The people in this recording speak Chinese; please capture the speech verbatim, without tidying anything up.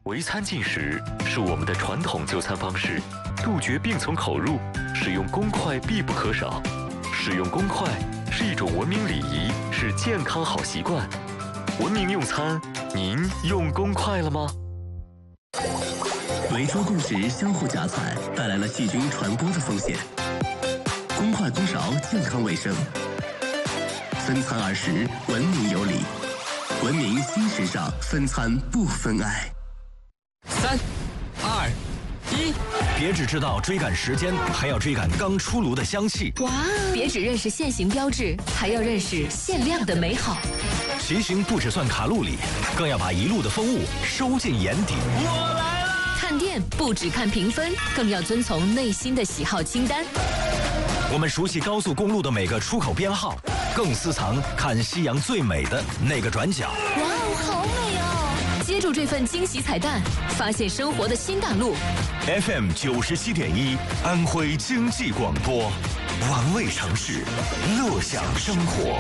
围餐进食是我们的传统就餐方式，杜绝病从口入，使用公筷必不可少。使用公筷是一种文明礼仪，是健康好习惯。文明用餐，您用公筷了吗？ 围桌共食相互夹菜，带来了细菌传播的风险。公筷公勺，健康卫生。分餐而食，文明有礼。文明新时尚，分餐不分爱。 三、二、一，别只知道追赶时间，还要追赶刚出炉的香气。 哇！别只认识限行标志，还要认识限量的美好。 骑行不只算卡路里，更要把一路的风物收进眼底。我来了！ 看店不只看评分，更要遵从内心的喜好清单。 我们熟悉高速公路的每个出口编号，更私藏看夕阳最美的那个转角。 哇哦，好美哦！接住这份惊喜彩蛋，发现生活的新大陆。 F M 九十七点一，安徽经济广播，玩味城市，乐享生活。